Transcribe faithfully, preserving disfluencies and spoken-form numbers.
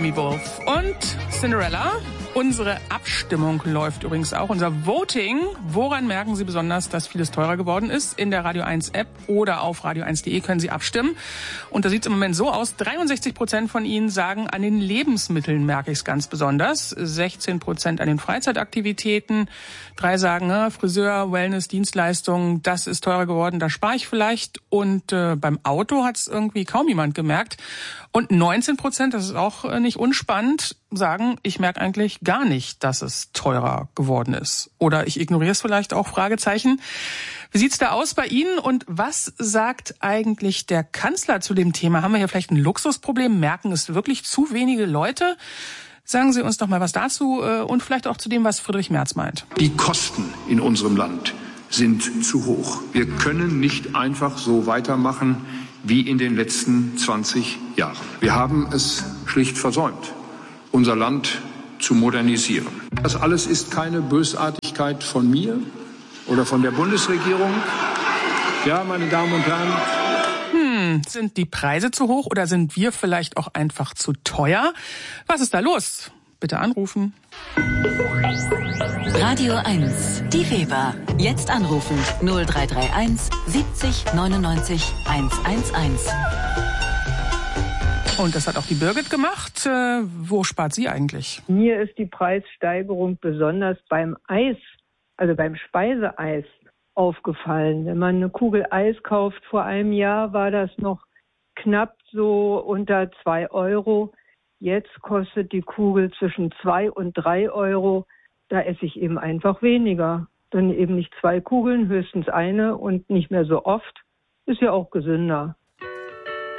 Amy Wolf und Cinderella. Unsere Abstimmung läuft übrigens auch. Unser Voting. Woran merken Sie besonders, dass vieles teurer geworden ist? In der Radio eins App oder auf radio eins punkt de können Sie abstimmen. Und da sieht es im Moment so aus. dreiundsechzig Prozent von Ihnen sagen, an den Lebensmitteln merke ich es ganz besonders. sechzehn Prozent an den Freizeitaktivitäten. Drei sagen, ne, Friseur, Wellness, Dienstleistungen, das ist teurer geworden, da spare ich vielleicht. Und äh, beim Auto hat es irgendwie kaum jemand gemerkt. Und neunzehn Prozent, das ist auch äh, nicht unspannend, sagen, ich merke eigentlich gar nicht, dass es teurer geworden ist. Oder ich ignoriere es vielleicht auch, Fragezeichen. Wie sieht's da aus bei Ihnen und was sagt eigentlich der Kanzler zu dem Thema? Haben wir hier vielleicht ein Luxusproblem? Merken es wirklich zu wenige Leute? Sagen Sie uns doch mal was dazu und vielleicht auch zu dem, was Friedrich Merz meint. Die Kosten in unserem Land sind zu hoch. Wir können nicht einfach so weitermachen wie in den letzten zwanzig Jahren. Wir haben es schlicht versäumt, unser Land zu modernisieren. Das alles ist keine Bösartigkeit von mir oder von der Bundesregierung. Ja, meine Damen und Herren. Hm, sind die Preise zu hoch oder sind wir vielleicht auch einfach zu teuer? Was ist da los? Bitte anrufen. Radio eins, die Weber. Jetzt anrufen null drei drei eins siebzig neunundneunzig hundertzehn. Und das hat auch die Birgit gemacht. Äh, wo spart sie eigentlich? Mir ist die Preissteigerung besonders beim Eis, also beim Speiseeis, aufgefallen. Wenn man eine Kugel Eis kauft, vor einem Jahr war das noch knapp so unter zwei Euro. Jetzt kostet die Kugel zwischen zwei und drei Euro. Da esse ich eben einfach weniger. Dann eben nicht zwei Kugeln, höchstens eine und nicht mehr so oft. Ist ja auch gesünder.